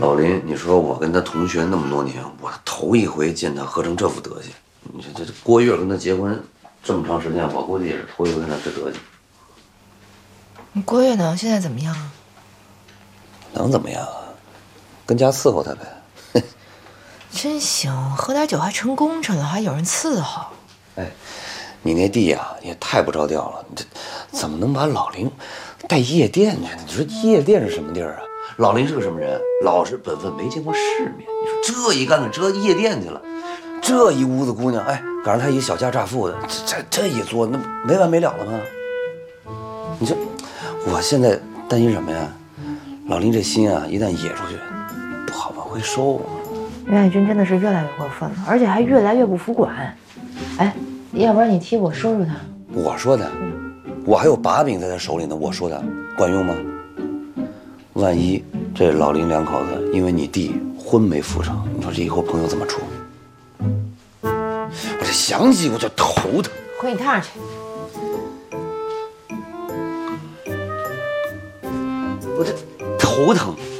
老林，你说我跟他同学那么多年，我头一回见他喝成这副德行。你说这郭月跟他结婚这么长时间，我估计也是头一回看他这德行。 你郭月呢？现在怎么样啊？ 能怎么样啊？跟家伺候他呗。 真行，喝点酒还成功臣了，还有人伺候。 哎，你那弟呀也太不着调了，你这怎么能把老林带夜店去呢？你说夜店是什么地儿啊？老林是个什么人？老实本分，没见过世面。你说这一干给折夜店去了，这一屋子姑娘，哎，赶上他一个小家乍富的，这一做，那没完没了了吗？你说，我现在担心什么呀？老林这心啊，一旦野出去，不好往回收。 袁爱军真的是越来越过分了，而且还越来越不服管。哎，要不然你替我说说他。 我说的，我还有把柄在他手里呢。我说的，管用吗？万一这老林两口子因为你弟婚没赴成，你说这以后朋友怎么处？我这想起我就头疼。 回你趟上去。 我这头疼。